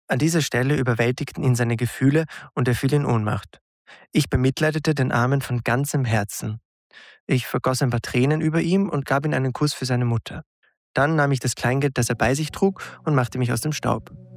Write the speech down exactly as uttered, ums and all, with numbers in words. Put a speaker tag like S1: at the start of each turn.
S1: An dieser Stelle überwältigten ihn seine Gefühle und er fiel in Ohnmacht. Ich bemitleidete den Armen von ganzem Herzen. Ich vergoss ein paar Tränen über ihm und gab ihm einen Kuss für seine Mutter. Dann nahm ich das Kleingeld, das er bei sich trug, und machte mich aus dem Staub.